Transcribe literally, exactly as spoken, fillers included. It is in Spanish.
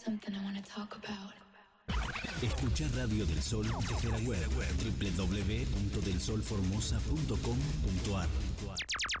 Escucha Radio del Sol desde la web doble u doble u doble u punto del sol formosa punto com punto ar.